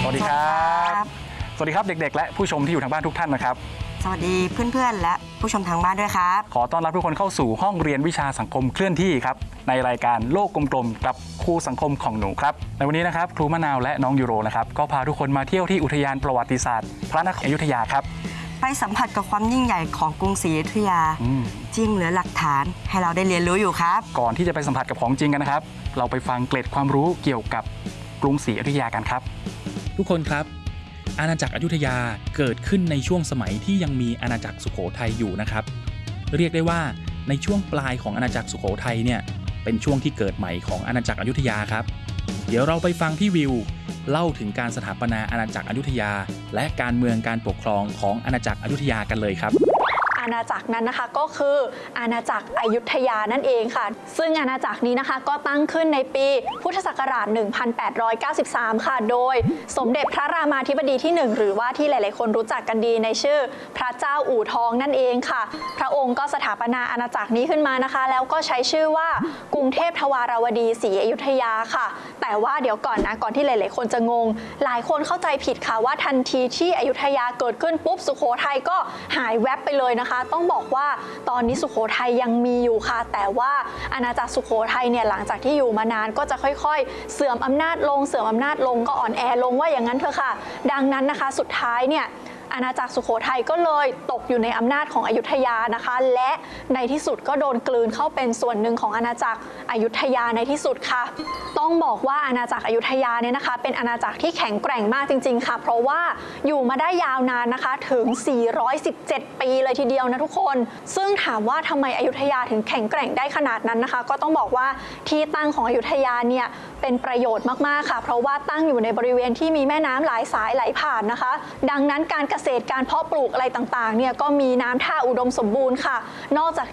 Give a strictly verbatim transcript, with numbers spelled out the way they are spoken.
วัสดีครับสวัสดีครับเด็กๆและผู้ชมที่อยู่ทางบ้านทุกท่านนะครับสวัสดีเพื่อนๆและผู้ชมทางบ้านด้วยครับขอต้อนรับทุกคนเข้าสู่ห้องเรียนวิชาสังคมเคลื่อนที่ครับในรายการโลกกลมๆกับครูสังคมของหนูครับในวันนี้นะครับครูมะนาวและน้องยูโรนะครับก็พาทุกคนมาเที่ยวที่อุทยานประวัติศาสตร์พระนครอยุธยาครับไปสัมผัสกับความยิ่งใหญ่ของกรุงศรีอยุธยาจริงเหลือหลักฐานให้เราได้เรียนรู้อยู่ครับก่อนที่จะไปสัมผัสกับของจริงกันนะครับเราไปฟังเกร็ดความรู้เกี่ยวกับกรุงศรีอยุธยากันครับทุกคนครับอาณาจักรอยุธยาเกิดขึ้นในช่วงสมัยที่ยังมีอาณาจักรสุโขทัยอยู่นะครับเรียกได้ว่าในช่วงปลายของอาณาจักรสุโขทัยเนี่ยเป็นช่วงที่เกิดใหม่ของอาณาจักรอยุธยาครับเดี๋ยวเราไปฟังพี่วิวเล่าถึงการสถาปนาอาณาจักรอยุธยาและการเมืองการปกครองของอาณาจักรอยุธยากันเลยครับอาณาจักรนั้นนะคะก็คืออาณาจักรอยุธยานั่นเองค่ะซึ่งอาณาจักรนี้นะคะก็ตั้งขึ้นในปีพุทธศักราช หนึ่งพันแปดร้อยเก้าสิบสาม ค่ะโดยสมเด็จพระรามาธิบดีที่ หนึ่ง หรือว่าที่หลายๆคนรู้จักกันดีในชื่อพระเจ้าอู่ทองนั่นเองค่ะพระองค์ก็สถาปนาอาณาจักรนี้ขึ้นมานะคะแล้วก็ใช้ชื่อว่ากรุงเทพทวารวดีศรีอยุธยาค่ะแต่ว่าเดี๋ยวก่อนนะก่อนที่หลายๆคนจะงงหลายคนเข้าใจผิดค่ะว่าทันทีที่อยุธยาเกิดขึ้นปุ๊บสุโขทัยก็หายแวบไปเลยนะคะต้องบอกว่าตอนนี้สุโขทัยยังมีอยู่ค่ะแต่ว่าอาณาจักรสุโขทัยเนี่ยหลังจากที่อยู่มานานก็จะค่อยๆเสื่อมอำนาจลงเสื่อมอำนาจลงก็อ่อนแอลงว่าอย่างนั้นเถอะค่ะดังนั้นนะคะสุดท้ายเนี่ยอาณาจักรสุโขทัยก็เลยตกอยู่ในอำนาจของอยุธยานะคะและในที่สุดก็โดนกลืนเข้าเป็นส่วนหนึ่งของอาณาจักรอยุธยาในที่สุดค่ะต้องบอกว่าอาณาจักรอยุธยาเนี่ยนะคะเป็นอาณาจักรที่แข็งแกร่งมากจริงๆค่ะเพราะว่าอยู่มาได้ยาวนานนะคะถึงสี่ร้อยสิบเจ็ดปีเลยทีเดียวนะทุกคนซึ่งถามว่าทำไมอยุธยาถึงแข็งแกร่งได้ขนาดนั้นนะคะก็ต้องบอกว่าที่ตั้งของอยุธยาเนี่ยเป็นประโยชน์มากๆค่ะเพราะว่าตั้งอยู่ในบริเวณที่มีแม่น้ำหลายสายไหลผ่านนะคะดังนั้นการเกษตรการเพาะปลูกอะไรต่างๆเนี่ยก็มีน้ำท่าอุดมสมบูรณ์ค่ะนอกจาก